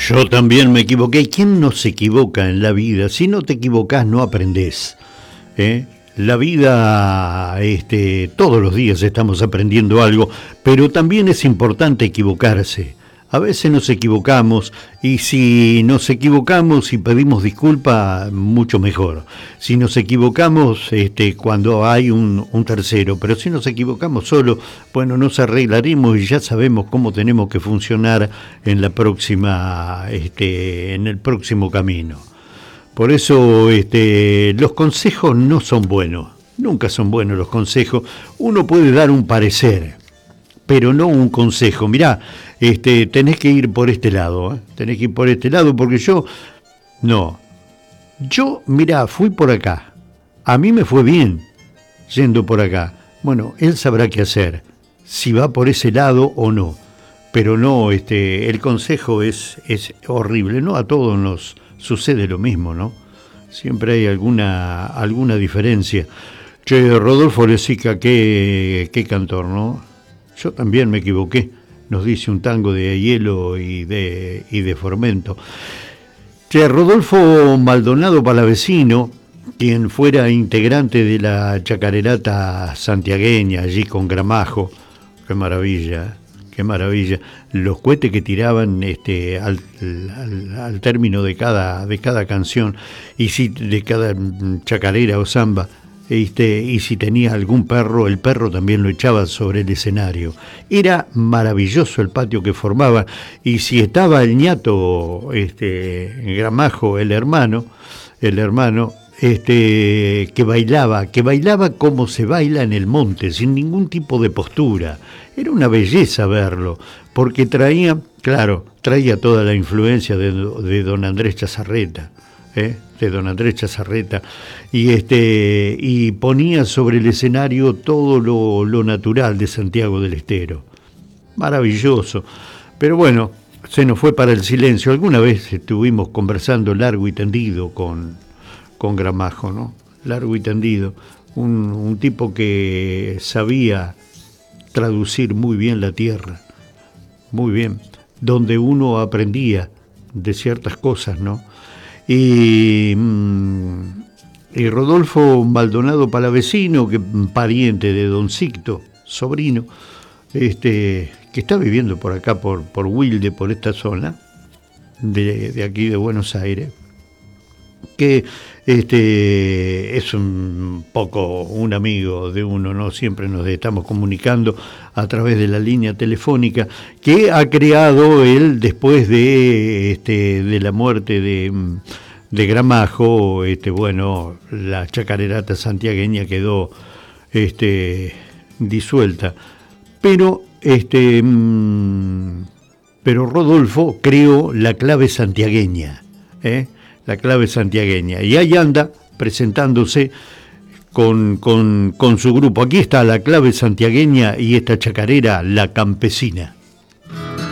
Yo también me equivoqué. ¿Quién no se equivoca en la vida? Si no te equivocás, no aprendés. ¿Eh? La vida, todos los días estamos aprendiendo algo, pero también es importante equivocarse. A veces nos equivocamos y si nos equivocamos y pedimos disculpa, mucho mejor. Si nos equivocamos cuando hay un tercero, pero si nos equivocamos solo, bueno, nos arreglaremos y ya sabemos cómo tenemos que funcionar en la próxima, en el próximo camino. Por eso los consejos no son buenos, nunca son buenos los consejos. Uno puede dar un parecer, pero no un consejo. Mirá, tenés que ir por este lado, tenés que ir por este lado porque yo, mirá, fui por acá, a mí me fue bien yendo por acá. Bueno, él sabrá qué hacer, si va por ese lado o no, pero no, el consejo es horrible, no a todos nos sucede lo mismo, ¿no? Siempre hay alguna diferencia. Che, Rodolfo Lezica, qué cantor, ¿no? Yo también me equivoqué, nos dice un tango de Hielo y de Formento. Che, Rodolfo Maldonado Palavecino, quien fuera integrante de la chacarerata santiagueña, allí con Gramajo, qué maravilla. Qué maravilla, los cohetes que tiraban al término de cada canción, y si de cada chacarera o samba, y si tenía algún perro, el perro también lo echaba sobre el escenario. Era maravilloso el patio que formaba, y si estaba el ñato Gramajo, el hermano, que bailaba como se baila en el monte, sin ningún tipo de postura. Era una belleza verlo, porque traía toda la influencia de don Andrés Chazarreta, y ponía sobre el escenario todo lo natural de Santiago del Estero. Maravilloso. Pero bueno, se nos fue para el silencio. Alguna vez estuvimos conversando largo y tendido con Gramajo, ¿no? Largo y tendido. Un tipo que sabía traducir muy bien la tierra, muy bien, donde uno aprendía de ciertas cosas, ¿no? Y Rodolfo Maldonado Palavecino, que pariente de don Sicto, sobrino, que está viviendo por acá, por Wilde, por esta zona, de aquí de Buenos Aires, que es un poco un amigo de uno, ¿no? Siempre nos estamos comunicando a través de la línea telefónica que ha creado él después de la muerte de Gramajo. La chacarerata santiagueña quedó disuelta, pero Rodolfo creó la clave santiagueña, la clave santiagueña, y ahí anda presentándose con su grupo. Aquí está la clave santiagueña y esta chacarera, La Campesina.